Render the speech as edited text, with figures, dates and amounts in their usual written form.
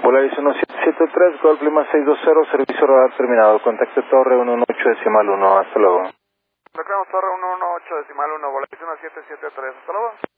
Volaris 1773, Golf Lima 620, servicio radar terminado. Contacte Torre 118.1. Hasta luego. Reclamo Torre 118.1, Volaris 1773. Hasta luego.